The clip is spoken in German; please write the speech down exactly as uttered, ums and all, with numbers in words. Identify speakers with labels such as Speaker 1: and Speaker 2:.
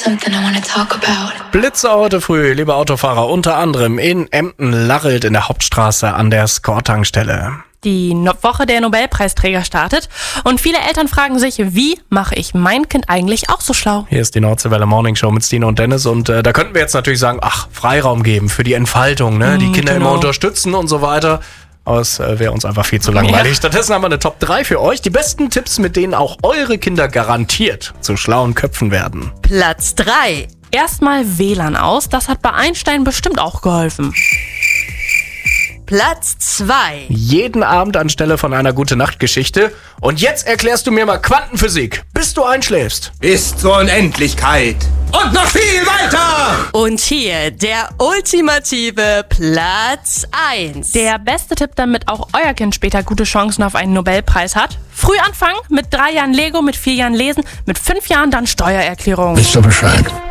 Speaker 1: something I want to talk about.
Speaker 2: Blitzer heute früh, liebe Autofahrer, unter anderem in Emden-Larrelt in der Hauptstraße an der Score-Tankstelle.
Speaker 3: Die no- Woche der Nobelpreisträger startet und viele Eltern fragen sich, wie mache ich mein Kind eigentlich auch so schlau?
Speaker 2: Hier ist die Nordseewelle Morning Show mit Stine und Dennis und äh, da könnten wir jetzt natürlich sagen, ach, Freiraum geben für die Entfaltung, ne? Die Kinder
Speaker 3: genau.
Speaker 2: immer unterstützen und so weiter. Aber es äh, wäre uns einfach viel zu langweilig.
Speaker 3: Ja.
Speaker 2: Stattdessen haben wir eine Top drei für euch. Die besten Tipps, mit denen auch eure Kinder garantiert zu schlauen Köpfen werden.
Speaker 4: Platz drei.
Speaker 3: Erstmal W L A N aus, das hat bei Einstein bestimmt auch geholfen.
Speaker 4: Platz zwei.
Speaker 2: Jeden Abend anstelle von einer Gute-Nacht-Geschichte. Und jetzt erklärst du mir mal Quantenphysik, bis du einschläfst.
Speaker 5: Bis zur Unendlichkeit. Und noch viel weiter!
Speaker 4: Und hier der ultimative Platz eins.
Speaker 3: Der beste Tipp, damit auch euer Kind später gute Chancen auf einen Nobelpreis hat: früh anfangen, mit drei Jahren Lego, mit vier Jahren Lesen, mit fünf Jahren dann Steuererklärung.
Speaker 6: Wisst ihr Bescheid?